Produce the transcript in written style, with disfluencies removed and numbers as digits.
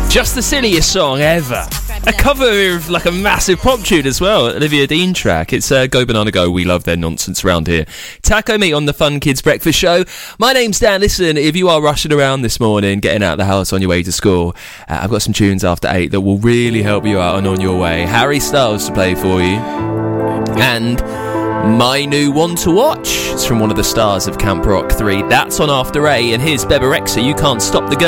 Just the silliest song ever. A cover of like a massive pop tune as well, Olivia Dean track. It's Go Banana Go. We love their nonsense around here. Taco Meat on the Fun Kids Breakfast Show. My name's Dan. Listen, if you are rushing around this morning, getting out of the house on your way to school, I've got some tunes after 8 that will really help you out and on your way. Harry Styles to play for you. And my new one to watch. It's from one of the stars of Camp Rock 3. That's on after 8. And here's Beba Rexha, You Can't Stop the Girl.